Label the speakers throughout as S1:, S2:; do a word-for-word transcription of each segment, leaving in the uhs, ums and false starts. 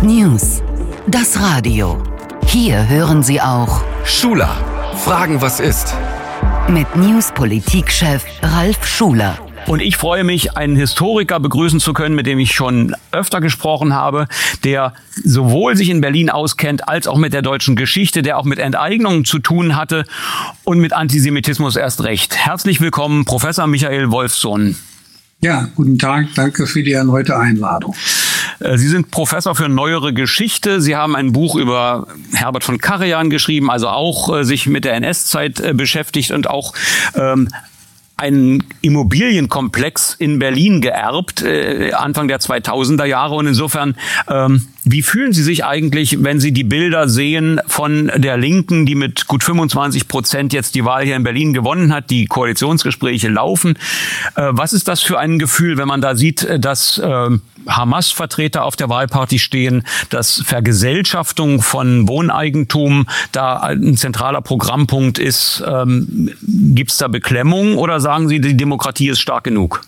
S1: News. Das Radio. Hier hören Sie auch
S2: Schuler. Fragen, was ist?
S1: Mit News-Politik-Chef Ralf Schuler.
S3: Und ich freue mich, einen Historiker begrüßen zu können, mit dem ich schon öfter gesprochen habe, der sowohl sich in Berlin auskennt, als auch mit der deutschen Geschichte, der auch mit Enteignungen zu tun hatte und mit Antisemitismus erst recht. Herzlich willkommen, Professor Michael Wolfsohn.
S4: Ja, guten Tag, danke für die erneute Einladung.
S3: Sie sind Professor für neuere Geschichte. Sie haben ein Buch über Herbert von Karajan geschrieben, also auch äh, sich mit der N S-Zeit äh, beschäftigt und auch ähm, einen Immobilienkomplex in Berlin geerbt, äh, Anfang der zweitausender Jahre. Und insofern, ähm, wie fühlen Sie sich eigentlich, wenn Sie die Bilder sehen von der Linken, die mit gut fünfundzwanzig Prozent jetzt die Wahl hier in Berlin gewonnen hat, die Koalitionsgespräche laufen? Äh, was ist das für ein Gefühl, wenn man da sieht, dass äh, Hamas-Vertreter auf der Wahlparty stehen, dass Vergesellschaftung von Wohneigentum da ein zentraler Programmpunkt ist? Ähm, Gibt es da Beklemmung oder sagen Sie, die Demokratie ist stark genug?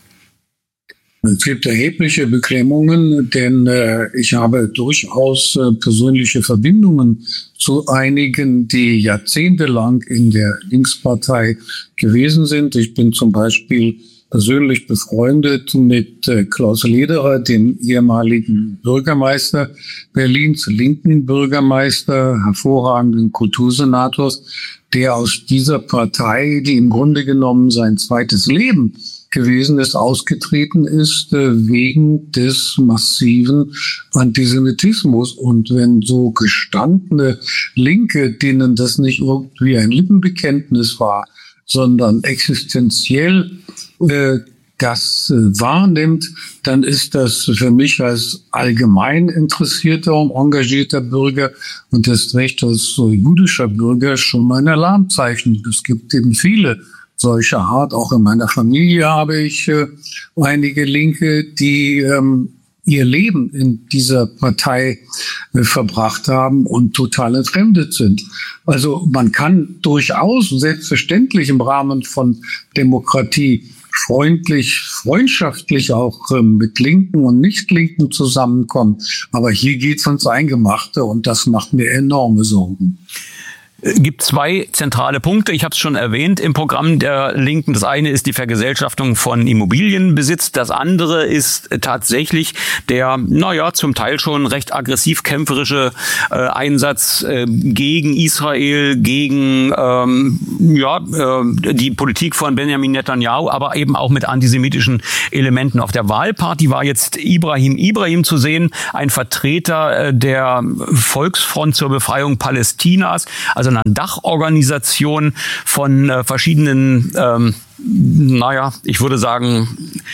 S4: Es gibt erhebliche Beklemmungen, denn äh, ich habe durchaus äh, persönliche Verbindungen zu einigen, die jahrzehntelang in der Linkspartei gewesen sind. Ich bin zum Beispiel persönlich befreundet mit äh, Klaus Lederer, dem ehemaligen Bürgermeister Berlins, linken Bürgermeister, hervorragenden Kultursenators, der aus dieser Partei, die im Grunde genommen sein zweites Leben gewesen ist, ausgetreten ist äh, wegen des massiven Antisemitismus. Und wenn so gestandene Linke, denen das nicht irgendwie ein Lippenbekenntnis war, sondern existenziell äh, das äh, wahrnimmt, dann ist das für mich als allgemein interessierter und engagierter Bürger und erst recht als äh, jüdischer Bürger schon mal ein Alarmzeichen. Es gibt eben viele solcher Art. Auch in meiner Familie habe ich äh, einige Linke, die ähm, ihr Leben in dieser Partei äh, verbracht haben und total entfremdet sind. Also man kann durchaus selbstverständlich im Rahmen von Demokratie freundlich, freundschaftlich auch äh, mit Linken und Nicht-Linken zusammenkommen. Aber hier geht's ans Eingemachte und das macht mir enorme Sorgen.
S3: Gibt zwei zentrale Punkte. Ich habe es schon erwähnt im Programm der Linken. Das eine ist die Vergesellschaftung von Immobilienbesitz. Das andere ist tatsächlich der, naja, zum Teil schon recht aggressiv kämpferische äh, Einsatz äh, gegen Israel, gegen ähm, ja äh, die Politik von Benjamin Netanyahu, aber eben auch mit antisemitischen Elementen. Auf der Wahlparty war jetzt Ibrahim Ibrahim zu sehen, ein Vertreter äh, der Volksfront zur Befreiung Palästinas, also eine Dachorganisation von äh, verschiedenen, ähm, naja, ich würde sagen,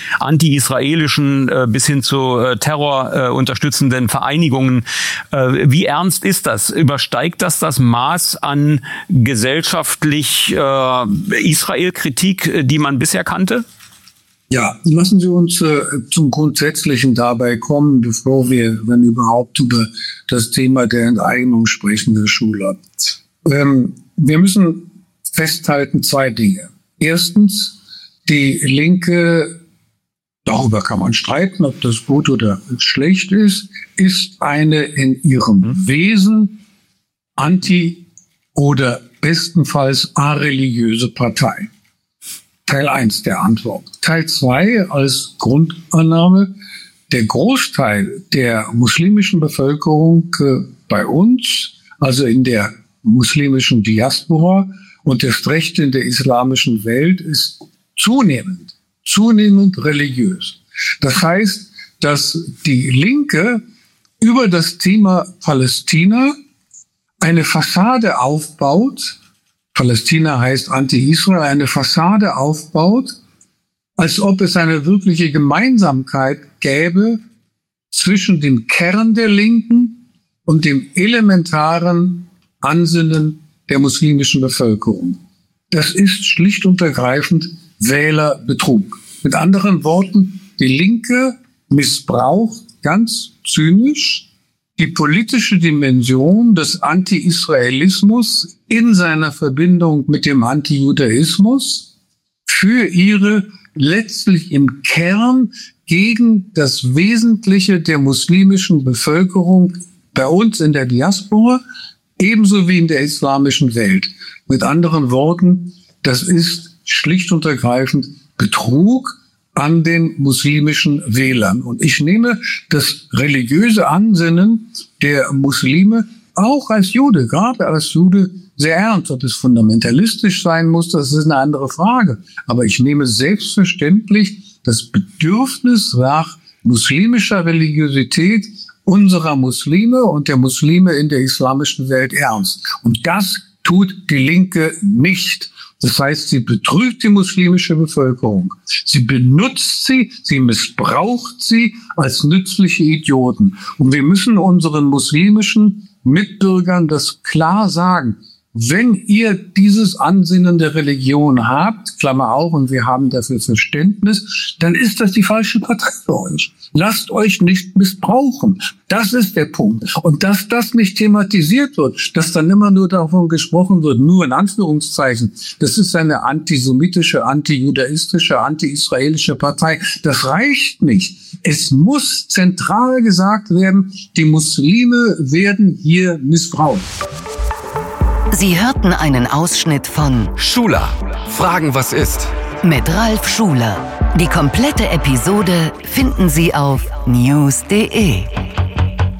S3: anti-israelischen äh, bis hin zu äh, Terror äh, unterstützenden Vereinigungen. Äh, wie ernst ist das? Übersteigt das das Maß an gesellschaftlich äh, Israel-Kritik, die man bisher kannte?
S4: Ja, lassen Sie uns äh, zum Grundsätzlichen dabei kommen, bevor wir, wenn überhaupt, über das Thema der Enteignung sprechen, Herr Schuler. Ähm, wir müssen festhalten zwei Dinge. Erstens, die Linke, darüber kann man streiten, ob das gut oder schlecht ist, ist eine in ihrem Wesen anti- oder bestenfalls areligiöse Partei. Teil eins der Antwort. Teil zwei als Grundannahme: Der Großteil der muslimischen Bevölkerung äh, bei uns, also in der muslimischen Diaspora und erst recht in der islamischen Welt, ist zunehmend, zunehmend religiös. Das heißt, dass die Linke über das Thema Palästina eine Fassade aufbaut, Palästina heißt Anti-Israel, eine Fassade aufbaut, als ob es eine wirkliche Gemeinsamkeit gäbe zwischen dem Kern der Linken und dem elementaren Ansinnen der muslimischen Bevölkerung. Das ist schlicht und ergreifend Wählerbetrug. Mit anderen Worten, die Linke missbraucht ganz zynisch die politische Dimension des Anti-Israelismus in seiner Verbindung mit dem Anti-Judaismus für ihre letztlich im Kern gegen das Wesentliche der muslimischen Bevölkerung Bei uns in der Diaspora, ebenso wie in der islamischen Welt. Mit anderen Worten, das ist schlicht und ergreifend Betrug an den muslimischen Wählern. Und ich nehme das religiöse Ansinnen der Muslime auch als Jude, gerade als Jude, sehr ernst. Ob es fundamentalistisch sein muss, das ist eine andere Frage. Aber ich nehme selbstverständlich das Bedürfnis nach muslimischer Religiosität unserer Muslime und der Muslime in der islamischen Welt ernst. Und das tut die Linke nicht. Das heißt, sie betrügt die muslimische Bevölkerung. Sie benutzt sie, sie missbraucht sie als nützliche Idioten. Und wir müssen unseren muslimischen Mitbürgern das klar sagen. Wenn ihr dieses Ansinnen der Religion habt, Klammer auf, und wir haben dafür Verständnis, dann ist das die falsche Partei für euch. Lasst euch nicht missbrauchen. Das ist der Punkt. Und dass das nicht thematisiert wird, dass dann immer nur davon gesprochen wird, nur in Anführungszeichen, das ist eine antisemitische, antijudaistische, anti-israelische Partei. Das reicht nicht. Es muss zentral gesagt werden, die Muslime werden hier missbraucht.
S1: Sie hörten einen Ausschnitt von
S2: Schula. Fragen, was ist?
S1: Mit Ralf Schuler. Die komplette Episode finden Sie auf news punkt de.